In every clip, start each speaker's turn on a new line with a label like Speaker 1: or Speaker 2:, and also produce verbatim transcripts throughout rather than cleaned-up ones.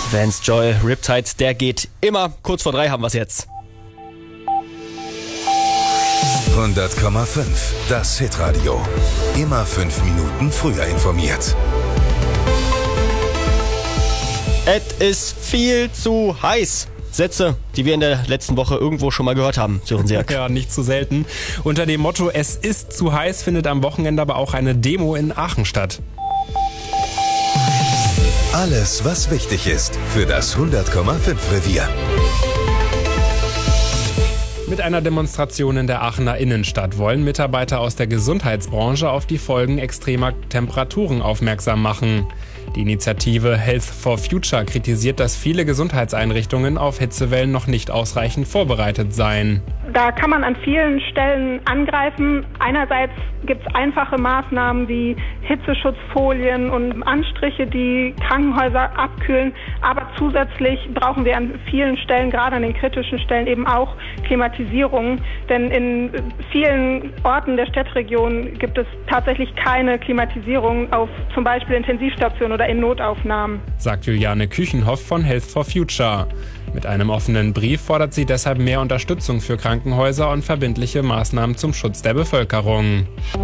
Speaker 1: Vance Joy, Riptide, der geht immer. Kurz vor drei haben wir es jetzt.
Speaker 2: hundert Komma fünf, das Hitradio. Immer fünf Minuten früher informiert.
Speaker 1: Es ist viel zu heiß. Sätze, die wir in der letzten Woche irgendwo schon mal gehört haben, Sören Seak.
Speaker 3: Ja, nicht zu selten. Unter dem Motto "Es ist zu heiß" findet am Wochenende aber auch eine Demo in Aachen statt.
Speaker 2: Alles, was wichtig ist für das hundert Komma fünf Revier.
Speaker 3: Mit einer Demonstration in der Aachener Innenstadt wollen Mitarbeiter aus der Gesundheitsbranche auf die Folgen extremer Temperaturen aufmerksam machen. Die Initiative Health for Future kritisiert, dass viele Gesundheitseinrichtungen auf Hitzewellen noch nicht ausreichend vorbereitet seien.
Speaker 4: Da kann man an vielen Stellen angreifen. Einerseits gibt es einfache Maßnahmen wie Hitzeschutzfolien und Anstriche, die Krankenhäuser abkühlen. Aber zusätzlich brauchen wir an vielen Stellen, gerade an den kritischen Stellen, eben auch Klimatisierung. Denn in vielen Orten der Städtregion gibt es tatsächlich keine Klimatisierung auf zum Beispiel Intensivstationen oder in Notaufnahmen,
Speaker 3: sagt Juliane Küchenhoff von Health for Future. Mit einem offenen Brief fordert sie deshalb mehr Unterstützung für Krankenhäuser und verbindliche Maßnahmen zum Schutz der Bevölkerung.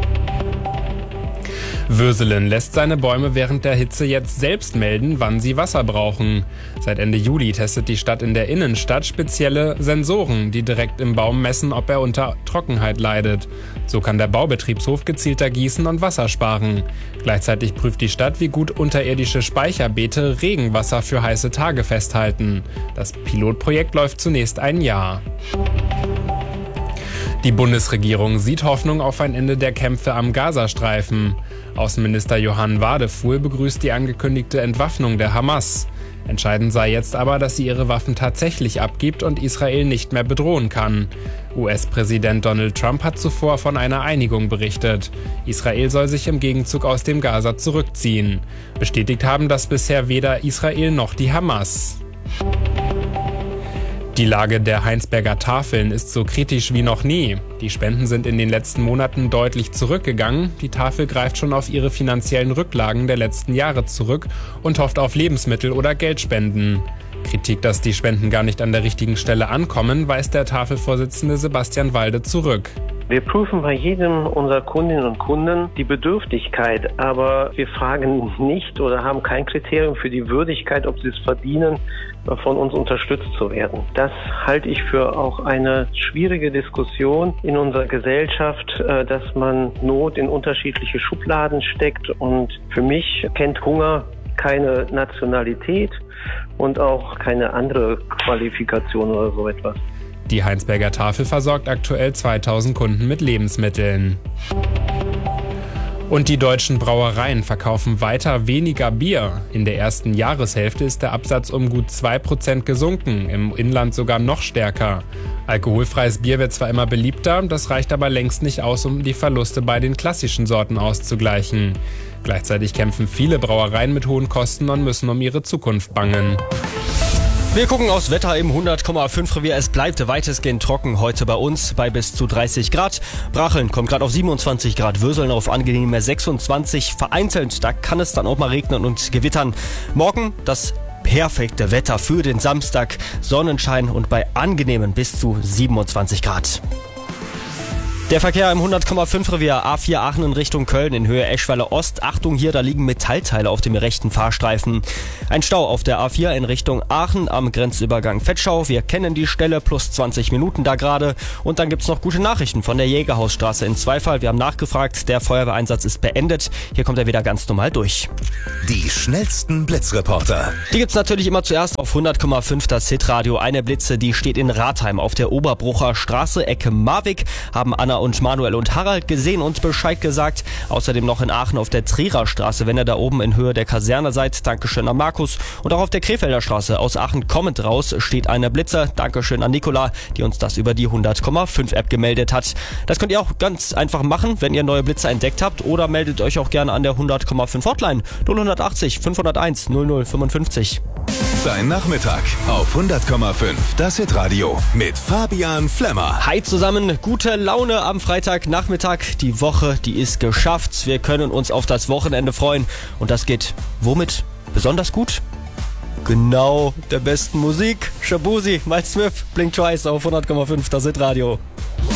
Speaker 3: Würselen lässt seine Bäume während der Hitze jetzt selbst melden, wann sie Wasser brauchen. Seit Ende Juli testet die Stadt in der Innenstadt spezielle Sensoren, die direkt im Baum messen, ob er unter Trockenheit leidet. So kann der Baubetriebshof gezielter gießen und Wasser sparen. Gleichzeitig prüft die Stadt, wie gut unterirdische Speicherbeete Regenwasser für heiße Tage festhalten. Das Pilotprojekt läuft zunächst ein Jahr. Die Bundesregierung sieht Hoffnung auf ein Ende der Kämpfe am Gazastreifen. Außenminister Johann Wadefuhl begrüßt die angekündigte Entwaffnung der Hamas. Entscheidend sei jetzt aber, dass sie ihre Waffen tatsächlich abgibt und Israel nicht mehr bedrohen kann. U S-Präsident Donald Trump hat zuvor von einer Einigung berichtet. Israel soll sich im Gegenzug aus dem Gaza zurückziehen. Bestätigt haben das bisher weder Israel noch die Hamas. Die Lage der Heinsberger Tafeln ist so kritisch wie noch nie. Die Spenden sind in den letzten Monaten deutlich zurückgegangen. Die Tafel greift schon auf ihre finanziellen Rücklagen der letzten Jahre zurück und hofft auf Lebensmittel oder Geldspenden. Kritik, dass die Spenden gar nicht an der richtigen Stelle ankommen, weist der Tafelvorsitzende Sebastian Walde zurück.
Speaker 5: Wir prüfen bei jedem unserer Kundinnen und Kunden die Bedürftigkeit, aber wir fragen nicht oder haben kein Kriterium für die Würdigkeit, ob sie es verdienen, von uns unterstützt zu werden. Das halte ich für auch eine schwierige Diskussion in unserer Gesellschaft, dass man Not in unterschiedliche Schubladen steckt, und für mich kennt Hunger keine Nationalität und auch keine andere Qualifikation oder so etwas.
Speaker 3: Die Heinsberger Tafel versorgt aktuell zweitausend Kunden mit Lebensmitteln. Und die deutschen Brauereien verkaufen weiter weniger Bier. In der ersten Jahreshälfte ist der Absatz um gut zwei Prozent gesunken, im Inland sogar noch stärker. Alkoholfreies Bier wird zwar immer beliebter, das reicht aber längst nicht aus, um die Verluste bei den klassischen Sorten auszugleichen. Gleichzeitig kämpfen viele Brauereien mit hohen Kosten und müssen um ihre Zukunft bangen.
Speaker 1: Wir gucken aufs Wetter im hundert Komma fünf Revier. Es bleibt weitestgehend trocken heute bei uns bei bis zu dreißig Grad. Bracheln kommt gerade auf siebenundzwanzig Grad, Würseln auf angenehme sechsundzwanzig. Vereinzelt, da kann es dann auch mal regnen und gewittern. Morgen das perfekte Wetter für den Samstag. Sonnenschein und bei angenehmen bis zu siebenundzwanzig Grad. Der Verkehr im hundert Komma fünf Revier. A vier Aachen in Richtung Köln in Höhe Eschweiler Ost. Achtung hier, da liegen Metallteile auf dem rechten Fahrstreifen. Ein Stau auf der A vier in Richtung Aachen am Grenzübergang Vetschau. Wir kennen die Stelle, plus zwanzig Minuten da gerade. Und dann gibt's noch gute Nachrichten von der Jägerhausstraße in Zweifall. Wir haben nachgefragt, der Feuerwehreinsatz ist beendet. Hier kommt er wieder ganz normal durch.
Speaker 2: Die schnellsten Blitzreporter.
Speaker 1: Die gibt's natürlich immer zuerst auf hundert Komma fünf, das Hitradio. Eine Blitze, die steht in Rathheim auf der Oberbrucher Straße, Ecke Marwig. Haben Anna und Manuel und Harald gesehen und Bescheid gesagt. Außerdem noch in Aachen auf der Trierer Straße, wenn ihr da oben in Höhe der Kaserne seid. Dankeschön an Markus. Und auch auf der Krefelder Straße aus Aachen kommend raus steht eine Blitzer. Dankeschön an Nicola, die uns das über die hundert Komma fünf App gemeldet hat. Das könnt ihr auch ganz einfach machen, wenn ihr neue Blitzer entdeckt habt, oder meldet euch auch gerne an der hundert Komma fünf Hotline null achtzig fünfhunderteins null null fünfundfünfzig.
Speaker 2: Dein Nachmittag auf hundert Komma fünf, das Hitradio mit Fabian Flemmer.
Speaker 1: Hi zusammen, gute Laune am Freitagnachmittag. Die Woche, die ist geschafft. Wir können uns auf das Wochenende freuen. Und das geht womit besonders gut? genau der besten Musik. Shabuzi, Miles Smith, Blink Twice auf hundert Komma fünf, das Hit Radio.